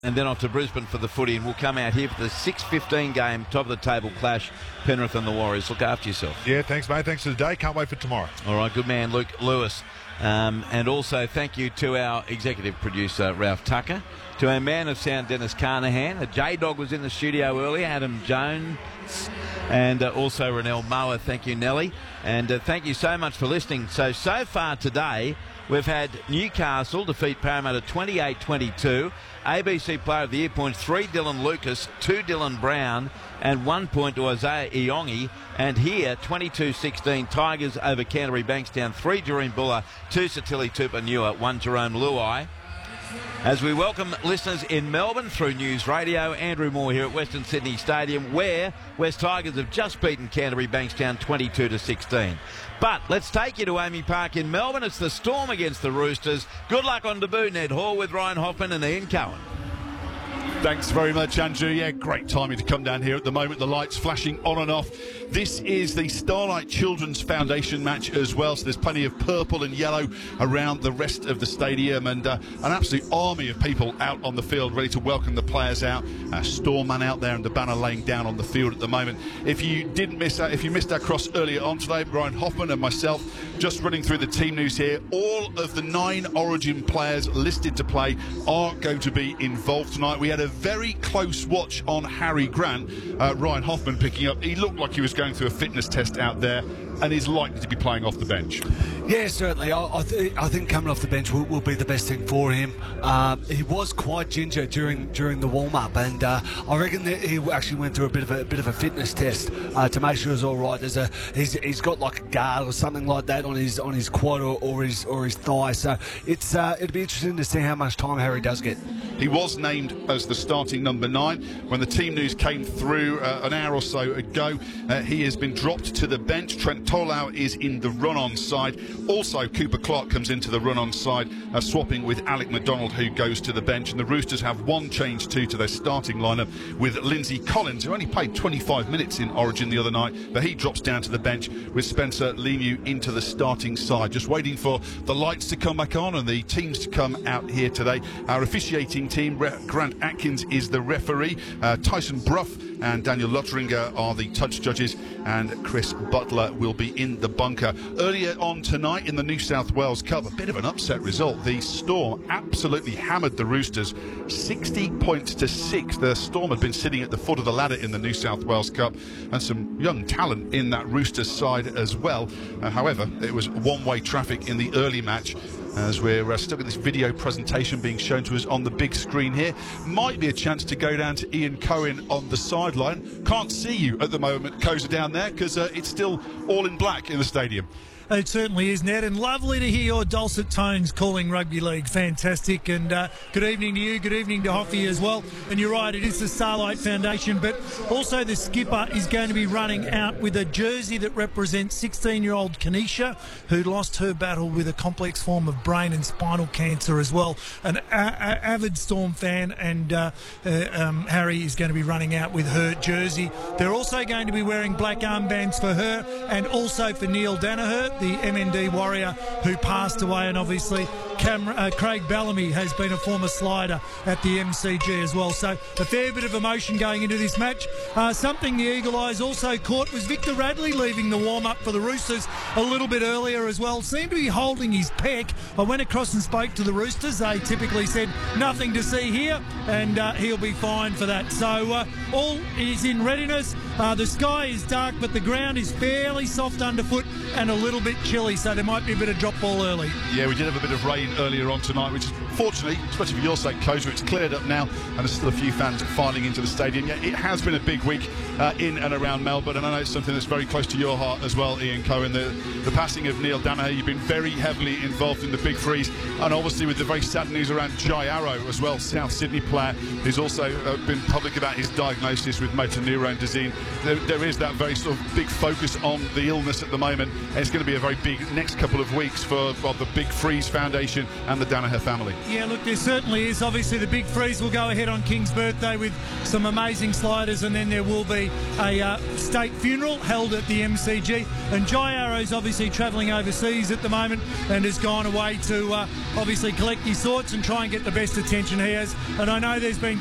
and then off to Brisbane for the footy, and we'll come out here for the 6:15 game, top of the table clash, Penrith and the Warriors. Look after yourself. Yeah, thanks, mate. Thanks for the day. Can't wait for tomorrow. All right, good man, Luke Lewis. And also thank you to our executive producer, Ralph Tucker, to our man of sound, Dennis Carnahan. A J-Dog was in the studio earlier, Adam Jones, and also Renelle Moa. Thank you, Nelly. And thank you so much for listening. So far today, we've had Newcastle defeat Parramatta 28-22. ABC Player of the Year points 3 Dylan Lucas, 2 Dylan Brown, and 1 point to Isaiah Iongi. And here, 22-16, Tigers over Canterbury Bankstown, 3 Doreen Buller, 2 Satili Tupanua, 1 Jerome Luai. As we welcome listeners in Melbourne through News Radio, Andrew Moore here at Western Sydney Stadium, where West Tigers have just beaten Canterbury Bankstown 22-16. But let's take you to Amy Park in Melbourne. It's the Storm against the Roosters. Good luck on debut, Ned Hall, with Ryan Hoffman and Ian Cohen. Thanks very much, Andrew. Yeah, great timing to come down here at the moment. The lights flashing on and off. This is the Starlight Children's Foundation match as well, so there's plenty of purple and yellow around the rest of the stadium, and an absolute army of people out on the field ready to welcome the players out. Storm man out there and the banner laying down on the field at the moment. If you missed our cross earlier on today, Ryan Hoffman and myself just running through the team news here. All of the 9 Origin players listed to play are going to be involved tonight. We had a very close watch on Harry Grant. Ryan Hoffman picking up. He looked like he was going through a fitness test out there and is likely to be playing off the bench. Yeah, certainly. I think coming off the bench will be the best thing for him. He was quite ginger during the warm-up, and I reckon that he actually went through a bit of a fitness test to make sure it's all right. He's got like a guard or something like that on his quad or his thigh. So it'd be interesting to see how much time Harry does get. He was named as the starting number 9 when the team news came through an hour or so ago. He has been dropped to the bench. Trent Tolau is in the run-on side. Also, Cooper Clark comes into the run-on side, swapping with Alec McDonald, who goes to the bench. And the Roosters have one change too to their starting lineup, with Lindsay Collins, who only played 25 minutes in Origin the other night, but he drops down to the bench with Spencer Lemieux into the starting side. Just waiting for the lights to come back on and the teams to come out here today. Our officiating team, Grant Atkins is the referee, Tyson Brough and Daniel Lutteringer are the touch judges, and Chris Butler will be in the bunker. Earlier on tonight in the New South Wales Cup, a bit of an upset result. The Storm absolutely hammered the Roosters 60 points to 6. The Storm had been sitting at the foot of the ladder in the New South Wales Cup, and some young talent in that Roosters side as well. However, it was one-way traffic in the early match, as we're stuck in this video presentation being shown to us on the big screen here. Might be a chance to go down to Ian Cohen on the sideline. Can't see you at the moment, Koza, down there, because it's still all in black in the stadium. It certainly is, Ned, and lovely to hear your dulcet tones calling rugby league. Fantastic, and good evening to you, good evening to Hoffy as well. And you're right, it is the Starlight Foundation, but also the skipper is going to be running out with a jersey that represents 16-year-old Kanisha, who lost her battle with a complex form of brain and spinal cancer as well. An avid Storm fan, and Harry is going to be running out with her jersey. They're also going to be wearing black armbands for her and also for Neil Danaher, the MND warrior who passed away, and obviously Craig Bellamy has been a former slider at the MCG as well. So a fair bit of emotion going into this match. Something the Eagle Eyes also caught was Victor Radley leaving the warm-up for the Roosters a little bit earlier as well. Seemed to be holding his pec. I went across and spoke to the Roosters. They typically said nothing to see here, and he'll be fine for that. So all is in readiness. The sky is dark, but the ground is fairly soft underfoot and a little bit chilly, so there might be a bit of drop ball early. Yeah, we did have a bit of rain earlier on tonight, which is fortunately, especially for your sake, Koza, it's cleared up now, and there's still a few fans filing into the stadium. Yeah, it has been a big week in and around Melbourne, and I know it's something that's very close to your heart as well, Ian Cohen. The passing of Neil Danaher, you've been very heavily involved in the Big Freeze, and obviously with the very sad news around Jai Arrow as well, South Sydney player, who's also been public about his diagnosis with motor neurone disease. There is that very sort of big focus on the illness at the moment, and it's going to be a very big next couple of weeks for the Big Freeze Foundation Nation and the Danaher family. Yeah, look, there certainly is. Obviously, the big freeze will go ahead on King's birthday with some amazing sliders, and then there will be a state funeral held at the MCG. And Jai Arrow's obviously travelling overseas at the moment and has gone away to obviously collect his thoughts and try and get the best attention he has. And I know there's been